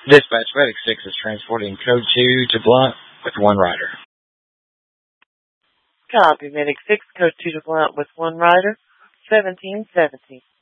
Dispatch, Medic 6 is transporting code 2 to Blunt with one rider. Copy, Medic 6, code 2 to Blunt with one rider, 1770.